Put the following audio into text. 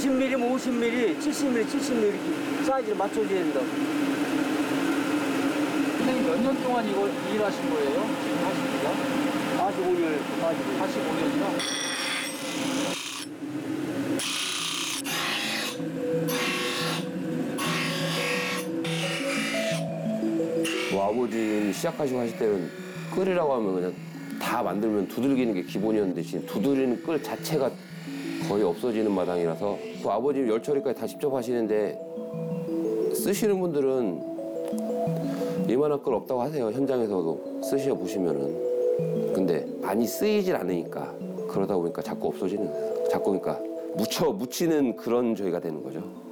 20mm, 50mm, 70mm, 70mm 이렇게 사이즈를 맞춰줘야 된다. 선생님 몇 년 동안 이걸 일하신 거예요? 지금 하신 지가? 45년, 45년이요? 뭐 아버지 시작하시고 하실 때는 끌이라고 하면 그냥 다 만들면 두들기는 게 기본이었는데 지금 두드리는 끌 자체가 거의 없어지는 마당이라서 그 아버님 열처리까지 다 직접 하시는데 쓰시는 분들은 이만한 끌 없다고 하세요. 현장에서도 쓰셔 보시면은. 근데 많이 쓰이질 않으니까 그러다 보니까 자꾸 없어지는, 자꾸 그러니까 묻히는 그런 저희가 되는 거죠.